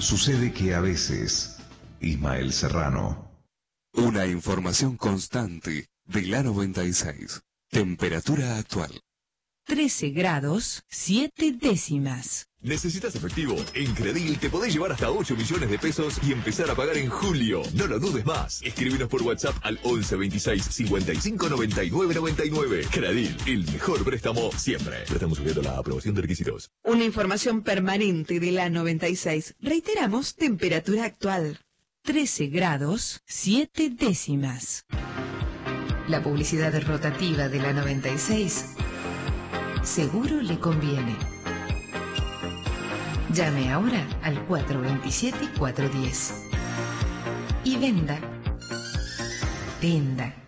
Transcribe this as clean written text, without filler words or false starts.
Sucede que a veces, Ismael Serrano. Una información constante de la 96. Temperatura actual. 13 grados, 7 décimas. ¿Necesitas efectivo? En Credil te podés llevar hasta 8 millones de pesos y empezar a pagar en julio. No lo dudes más. Escríbenos por WhatsApp al 11 26 55 99 99. Credil, el mejor préstamo siempre. Préstamo sujeto a la aprobación de requisitos. Una información permanente de la 96. Reiteramos, temperatura actual. 13 grados, 7 décimas. La publicidad rotativa de la 96 seguro le conviene. Llame ahora al 427-410 y venda. Venda.